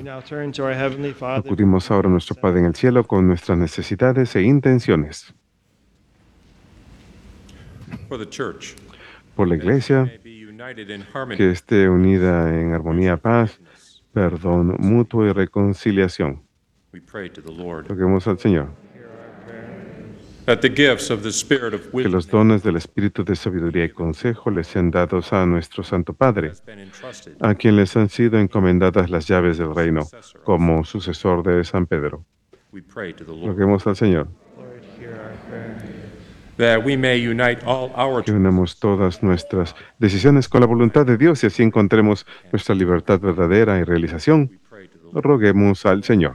Acudimos ahora a nuestro Padre en el cielo con nuestras necesidades e intenciones. Por la Iglesia, que esté unida en armonía, paz, perdón mutuo y reconciliación. Roguemos al Señor. Que los dones del Espíritu de sabiduría y consejo les sean dados a nuestro Santo Padre, a quien les han sido encomendadas las llaves del reino, como sucesor de San Pedro. Roguemos al Señor. Que unamos todas nuestras decisiones con la voluntad de Dios y así encontremos nuestra libertad verdadera y realización. Roguemos al Señor.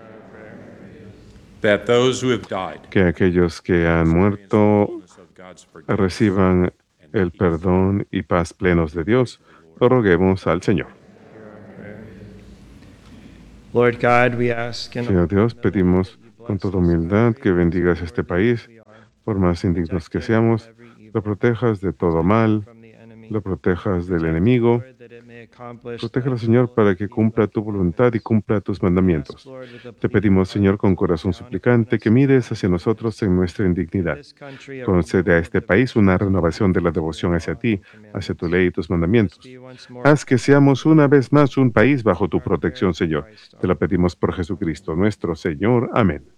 Que aquellos que han muerto reciban el perdón y paz plenos de Dios. Roguemos al Señor. Señor Dios, pedimos con toda humildad que bendigas este país, por más indignos que seamos, lo protejas de todo mal, lo protejas del enemigo. Protégelo, Señor, para que cumpla tu voluntad y cumpla tus mandamientos. Te pedimos, Señor, con corazón suplicante, que mires hacia nosotros en nuestra indignidad. Concede a este país una renovación de la devoción hacia ti, hacia tu ley y tus mandamientos. Haz que seamos una vez más un país bajo tu protección, Señor. Te lo pedimos por Jesucristo, nuestro Señor. Amén.